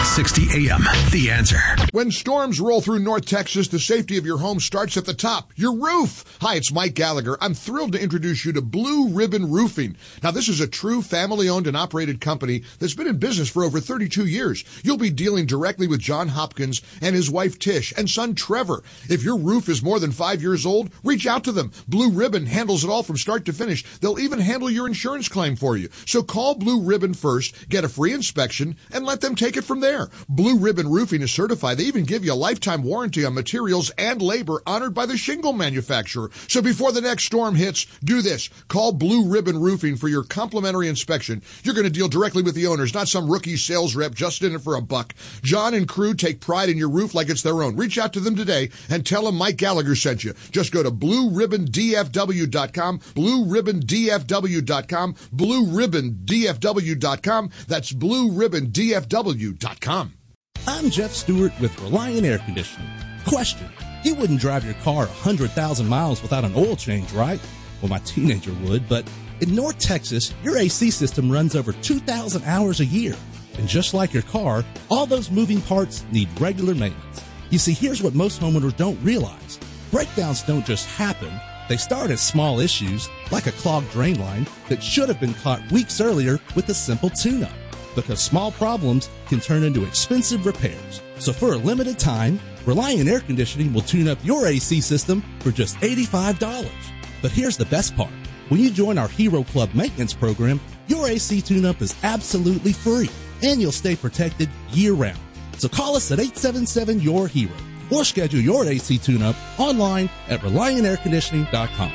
660 AM, The Answer. When storms roll through North Texas, the safety of your home starts at the top, your roof. Hi, it's Mike Gallagher. I'm thrilled to introduce you to Blue Ribbon Roofing. Now, this is a true family-owned and operated company that's been in business for over 32 years. You'll be dealing directly with John Hopkins and his wife Tish and son Trevor. If your roof is more than 5 years old, reach out to them. Blue Ribbon handles it all from start to finish. They'll even handle your insurance claim for you. So call Blue Ribbon first, get a free inspection, and let them take it from there. Blue Ribbon Roofing is certified. They even give you a lifetime warranty on materials and labor honored by the shingle manufacturer. So before the next storm hits, do this. Call Blue Ribbon Roofing for your complimentary inspection. You're going to deal directly with the owners, not some rookie sales rep just in it for a buck. John and crew take pride in your roof like it's their own. Reach out to them today and tell them Mike Gallagher sent you. Just go to BlueRibbonDFW.com, BlueRibbonDFW.com, BlueRibbonDFW.com. That's BlueRibbonDFW.com. I'm Jeff Stewart with Reliant Air Conditioning. Question: you wouldn't drive your car 100,000 miles without an oil change, right? Well, my teenager would, but in North Texas, your AC system runs over 2,000 hours a year. And just like your car, all those moving parts need regular maintenance. You see, here's what most homeowners don't realize. Breakdowns don't just happen. They start as small issues, like a clogged drain line that should have been caught weeks earlier with a simple tune-up. Because small problems can turn into expensive repairs. So for a limited time, Reliant Air Conditioning will tune up your AC system for just $85. But here's the best part. When you join our Hero Club maintenance program, your AC tune-up is absolutely free, and you'll stay protected year-round. So call us at 877-YOUR-HERO or schedule your AC tune-up online at ReliantAirConditioning.com.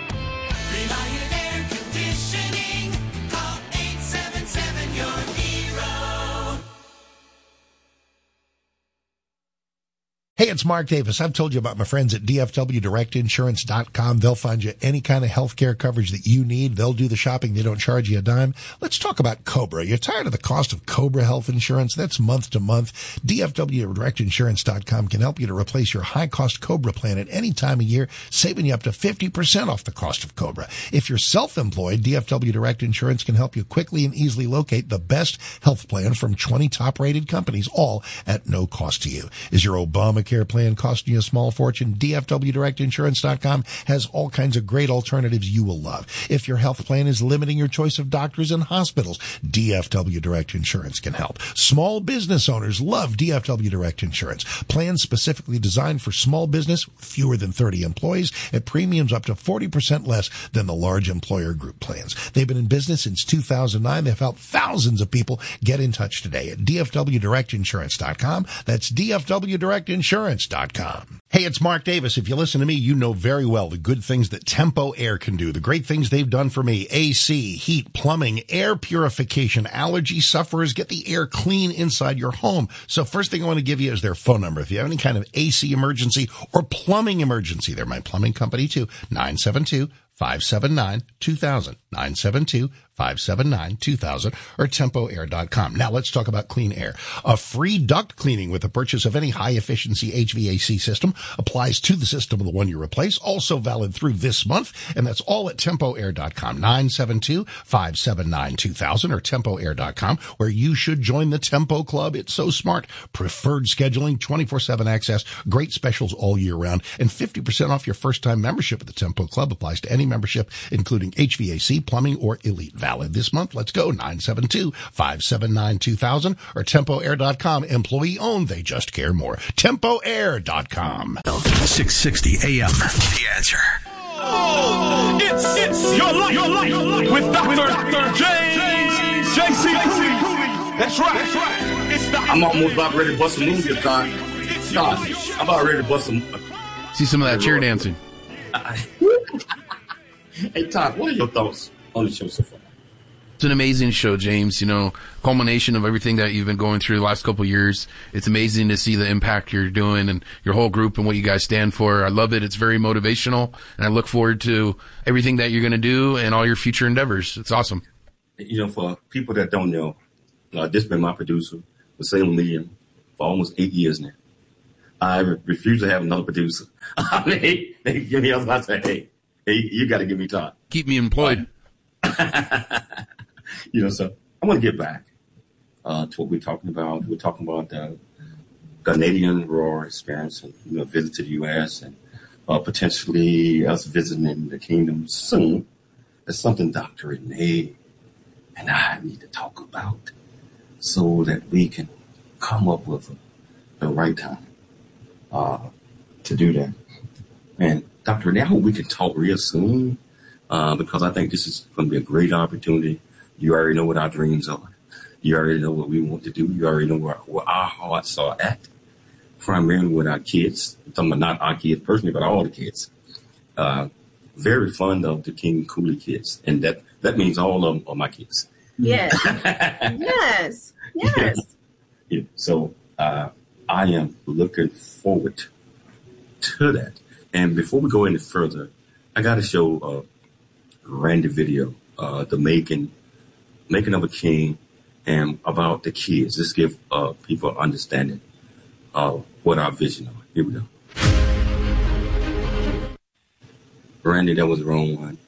Hey, it's Mark Davis. I've told you about my friends at DFWDirectInsurance.com. They'll find you any kind of health care coverage that you need. They'll do the shopping. They don't charge you a dime. Let's talk about Cobra. You're tired of the cost of Cobra health insurance? That's month to month. DFWDirectInsurance.com can help you to replace your high-cost Cobra plan at any time of year, saving you up to 50% off the cost of Cobra. If you're self-employed, DFW Direct Insurance can help you quickly and easily locate the best health plan from 20 top-rated companies, all at no cost to you. Is your Obamacare plan costing you a small fortune? DFWDirectInsurance.com has all kinds of great alternatives you will love. If your health plan is limiting your choice of doctors and hospitals, DFW Direct Insurance can help. Small business owners love DFW Direct Insurance. Plans specifically designed for small business with fewer than 30 employees at premiums up to 40% less than the large employer group plans. They've been in business since 2009. They've helped thousands of people. Get in touch today at DFWDirectInsurance.com. That's DFWDirectInsurance.com. Hey, it's Mark Davis. If you listen to me, you know very well the good things that Tempo Air can do, the great things they've done for me. AC, heat, plumbing, air purification. Allergy sufferers, get the air clean inside your home. So first thing I want to give you is their phone number. If you have any kind of AC emergency or plumbing emergency, they're my plumbing company too, 972-579-2000, 972-579-2000, or TempoAir.com. Now let's talk about clean air. A free duct cleaning with the purchase of any high-efficiency HVAC system applies to the system of the one you replace, also valid through this month, and that's all at TempoAir.com, 972-579-2000, or TempoAir.com, where you should join the Tempo Club. It's so smart. Preferred scheduling, 24/7 access, great specials all year round, and 50% off your first-time membership at the Tempo Club applies to any membership, including HVAC, plumbing, or Elite. Valid this month. Let's go. 972-579-2000 or TempoAir.com. Employee owned. They just care more. TempoAir.com. 660 AM. The Answer. Oh, it's your life with Dr. James J.C. That's right. I'm almost about ready to bust a move this time. God, I'm about ready to bust some. See some of that chair dancing. Hey, Todd, what are your thoughts on the show so far? It's an amazing show, James. You know, culmination of everything that you've been going through the last couple of years. It's amazing to see the impact you're doing and your whole group and what you guys stand for. I love it. It's very motivational, and I look forward to everything that you're going to do and all your future endeavors. It's awesome. You know, for people that don't know, this has been my producer with Salem Media for almost 8 years now. I refuse to have another producer. I mean, they give me else. I say, hey, you got to give me time. Keep me employed. You know, so I want to get back. to what we're talking about. We're talking about the Canadian Royal experience and visit to the U.S. and potentially us visiting the kingdom soon. That's something Dr. Renee and I need to talk about so that we can come up with the right time to do that. And Dr. Renee, I hope we can talk real soon because I think this is going to be a great opportunity. You already know what our dreams are. You already know what we want to do. You already know where our hearts are at, primarily with our kids. I'm talking about not our kids personally, but all the kids. Very fond of the King Cooley kids, and that means all of them are my kids. Yes. Yes. Yes. Yeah. So I am looking forward to that. And before we go any further, I got to show a Randy video, the making of a king, and about the kids. Just give people an understanding of what our vision are. Here we go. Randy, that was the wrong one.